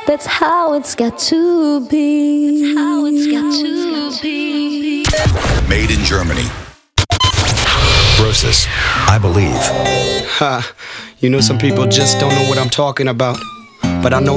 That's how it's got to be. That's how it's got to be. Made in Germany. Brosses, I believe. Ha, you know some people just don't know what I'm talking about. But I know